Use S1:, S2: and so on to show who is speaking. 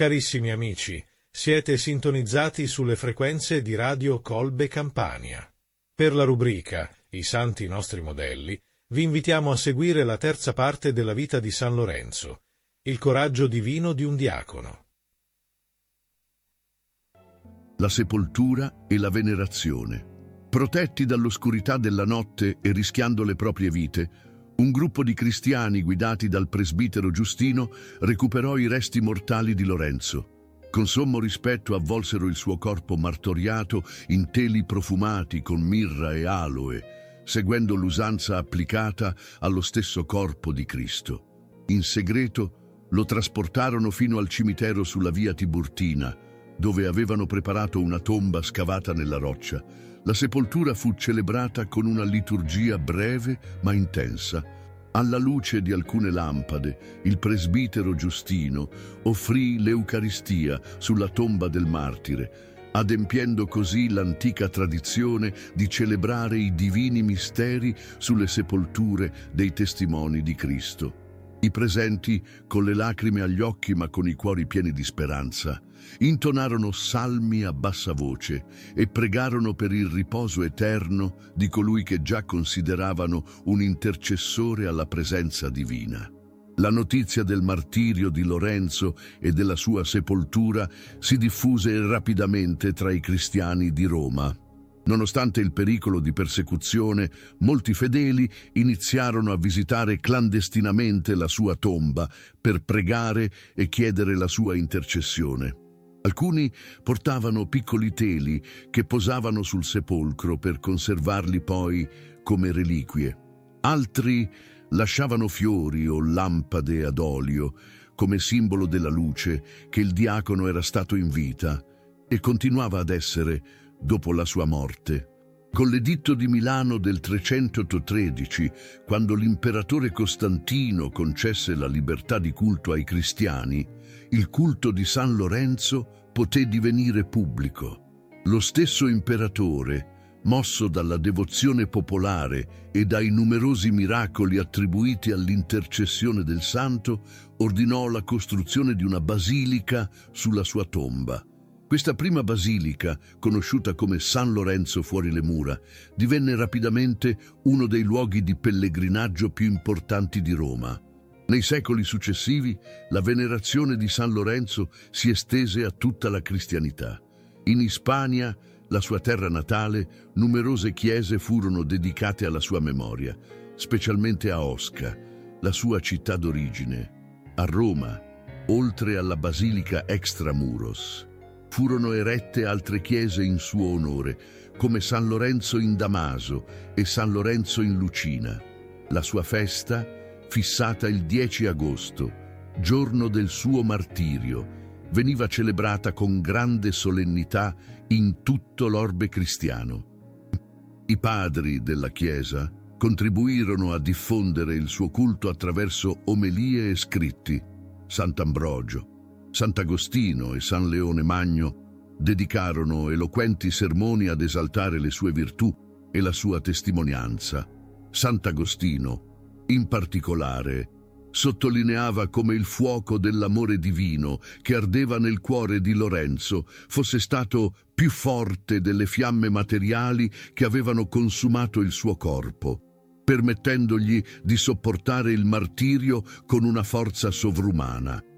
S1: Carissimi amici, siete sintonizzati sulle frequenze di Radio Colbe Campania. Per la rubrica I Santi Nostri Modelli, vi invitiamo a seguire la terza parte della vita di San Lorenzo, il coraggio divino di un diacono.
S2: La sepoltura e la venerazione. Protetti dall'oscurità della notte e rischiando le proprie vite, un gruppo di cristiani guidati dal presbitero Giustino recuperò i resti mortali di Lorenzo. Con sommo rispetto avvolsero il suo corpo martoriato in teli profumati con mirra e aloe, seguendo l'usanza applicata allo stesso corpo di Cristo. In segreto lo trasportarono fino al cimitero sulla via Tiburtina, dove avevano preparato una tomba scavata nella roccia. La sepoltura fu celebrata con una liturgia breve ma intensa. Alla luce di alcune lampade, il presbitero Giustino offrì l'Eucaristia sulla tomba del martire, adempiendo così l'antica tradizione di celebrare i divini misteri sulle sepolture dei testimoni di Cristo. I presenti, con le lacrime agli occhi ma con i cuori pieni di speranza, intonarono salmi a bassa voce e pregarono per il riposo eterno di colui che già consideravano un intercessore alla presenza divina. La notizia del martirio di Lorenzo e della sua sepoltura si diffuse rapidamente tra i cristiani di Roma. Nonostante il pericolo di persecuzione, molti fedeli iniziarono a visitare clandestinamente la sua tomba per pregare e chiedere la sua intercessione. Alcuni portavano piccoli teli che posavano sul sepolcro per conservarli poi come reliquie. Altri lasciavano fiori o lampade ad olio come simbolo della luce che il diacono era stato in vita e continuava ad essere dopo la sua morte. Con l'editto di Milano del 313, quando l'imperatore Costantino concesse la libertà di culto ai cristiani, il culto di San Lorenzo poté divenire pubblico. Lo stesso imperatore, mosso dalla devozione popolare e dai numerosi miracoli attribuiti all'intercessione del santo, ordinò la costruzione di una basilica sulla sua tomba. Questa prima basilica, conosciuta come San Lorenzo fuori le mura, divenne rapidamente uno dei luoghi di pellegrinaggio più importanti di Roma. Nei secoli successivi, la venerazione di San Lorenzo si estese a tutta la cristianità. In Ispania, la sua terra natale, numerose chiese furono dedicate alla sua memoria, specialmente a Osca, la sua città d'origine. A Roma, oltre alla basilica extramuros, furono erette altre chiese in suo onore, come San Lorenzo in Damaso e San Lorenzo in Lucina. La sua festa, fissata il 10 agosto, giorno del suo martirio, veniva celebrata con grande solennità in tutto l'orbe cristiano. I padri della Chiesa contribuirono a diffondere il suo culto attraverso omelie e scritti. Sant'Ambrogio, Sant'Agostino e San Leone Magno dedicarono eloquenti sermoni ad esaltare le sue virtù e la sua testimonianza. Sant'Agostino, in particolare, sottolineava come il fuoco dell'amore divino che ardeva nel cuore di Lorenzo fosse stato più forte delle fiamme materiali che avevano consumato il suo corpo, permettendogli di sopportare il martirio con una forza sovrumana.